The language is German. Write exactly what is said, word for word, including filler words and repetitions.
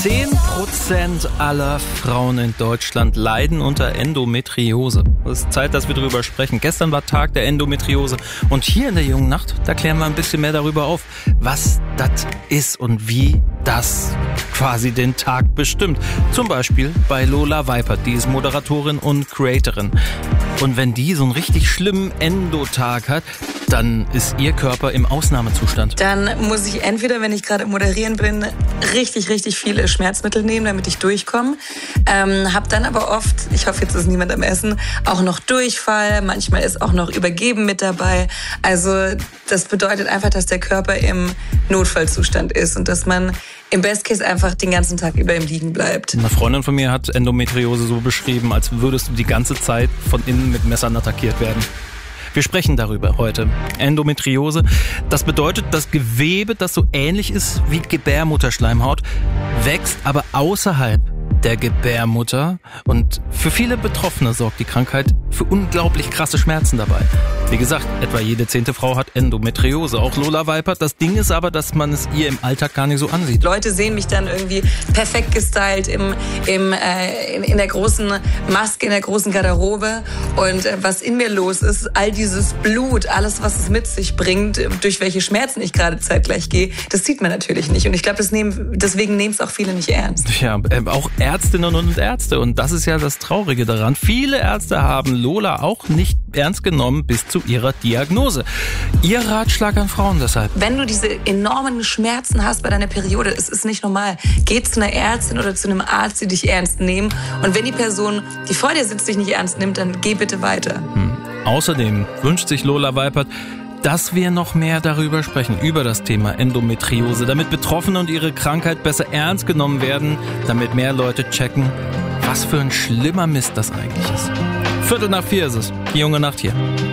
zehn Prozent aller Frauen in Deutschland leiden unter Endometriose. Es ist Zeit, dass wir darüber sprechen. Gestern war Tag der Endometriose und hier in der Jungen Nacht, da klären wir ein bisschen mehr darüber auf, was das ist und wie das quasi den Tag bestimmt. Zum Beispiel bei Lola Weipert, die ist Moderatorin und Creatorin. Und wenn die so einen richtig schlimmen Endotag hat, dann ist ihr Körper im Ausnahmezustand. Dann muss ich entweder, wenn ich gerade moderieren bin, richtig, richtig viele Schmerzmittel nehmen, damit ich durchkomme. Ähm, hab dann aber oft, ich hoffe, jetzt ist niemand am Essen, auch noch Durchfall. Manchmal ist auch noch Übergeben mit dabei. Also das bedeutet einfach, dass der Körper im Notfallzustand ist und dass man im Best Case einfach den ganzen Tag über im Liegen bleibt. Eine Freundin von mir hat Endometriose so beschrieben, als würdest du die ganze Zeit von innen mit Messern attackiert werden. Wir sprechen darüber heute. Endometriose, das bedeutet, das Gewebe, das so ähnlich ist wie Gebärmutterschleimhaut, wächst aber außerhalb der Gebärmutter. Und für viele Betroffene sorgt die Krankheit für unglaublich krasse Schmerzen dabei. Wie gesagt, etwa jede zehnte Frau hat Endometriose, auch Lola Weipert. Das Ding ist aber, dass man es ihr im Alltag gar nicht so ansieht. Leute sehen mich dann irgendwie perfekt gestylt im, im, äh, in, in der großen Maske, in der großen Garderobe. Und äh, was in mir los ist, all dieses Blut, alles, was es mit sich bringt, durch welche Schmerzen ich gerade zeitgleich gehe, das sieht man natürlich nicht. Und ich glaube, das nehmen, deswegen nehmen es auch viele nicht ernst. Ja, äh, auch Ärztinnen und Ärzte. Und das ist ja das Traurige daran. Viele Ärzte haben Lola auch nicht ernst genommen bis zu ihrer Diagnose. Ihr Ratschlag an Frauen deshalb: Wenn du diese enormen Schmerzen hast bei deiner Periode, es ist nicht normal. Geh zu einer Ärztin oder zu einem Arzt, die dich ernst nehmen. Und wenn die Person, die vor dir sitzt, dich nicht ernst nimmt, dann geh bitte weiter. Hm. Außerdem wünscht sich Lola Weipert, dass wir noch mehr darüber sprechen, über das Thema Endometriose, damit Betroffene und ihre Krankheit besser ernst genommen werden, damit mehr Leute checken, was für ein schlimmer Mist das eigentlich ist. Viertel nach vier ist es. Die Junge Nacht hier.